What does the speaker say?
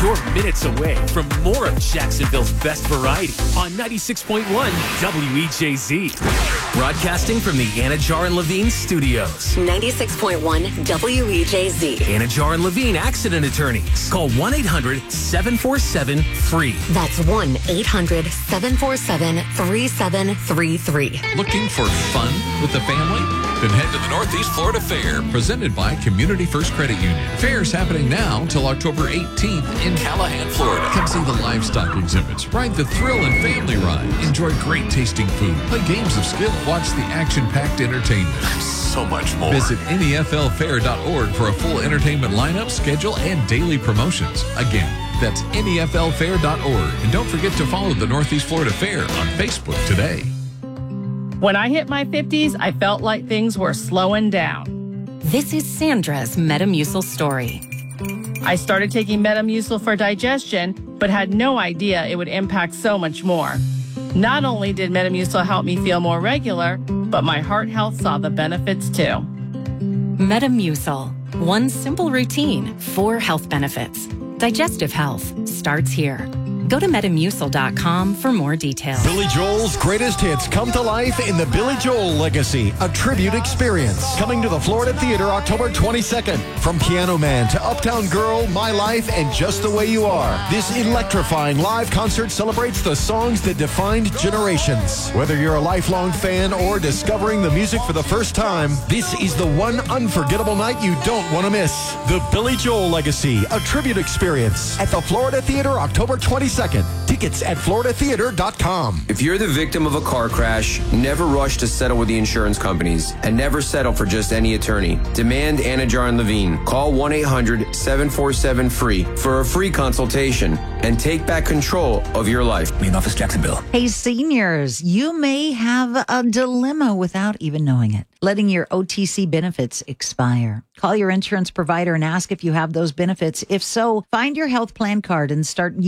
You're minutes away from more of Jacksonville's best variety on 96.1 WEJZ. Broadcasting from the Anajar and Levine studios. 96.1 WEJZ. Anajar and Levine Accident Attorneys. Call 1-800-747-FREE. That's 1-800-747-3733. Looking for fun with the family? Then head to the Northeast Florida Fair, presented by Community First Credit Union. Fair is happening now until October 18th in Callahan, Florida. Come see the livestock exhibits, ride the thrill and family ride, enjoy great tasting food, play games of skill, watch the action-packed entertainment. So much more. Visit NEFLFair.org for a full entertainment lineup, schedule, and daily promotions. Again, that's NEFLFair.org. And don't forget to follow the Northeast Florida Fair on Facebook today. When I hit my 50s, I felt like things were slowing down. This is Sandra's Metamucil story. I started taking Metamucil for digestion, but had no idea it would impact so much more. Not only did Metamucil help me feel more regular, but my heart health saw the benefits too. Metamucil. One simple routine, 4 health benefits. Digestive health starts here. Go to Metamucil.com for more details. Billy Joel's greatest hits come to life in the Billy Joel Legacy, a tribute experience. Coming to the Florida Theater October 22nd. From Piano Man to Uptown Girl, My Life, and Just the Way You Are. This electrifying live concert celebrates the songs that defined generations. Whether you're a lifelong fan or discovering the music for the first time, this is the one unforgettable night you don't want to miss. The Billy Joel Legacy, a tribute experience at the Florida Theater October 22nd. Tickets at floridatheater.com. If you're the victim of a car crash, never rush to settle with the insurance companies and never settle for just any attorney. Demand Anajar and Levine. Call 1-800-747-FREE for a free consultation and take back control of your life. Main office, Jacksonville. Hey, seniors, you may have a dilemma without even knowing it. Letting your OTC benefits expire. Call your insurance provider and ask if you have those benefits. If so, find your health plan card and start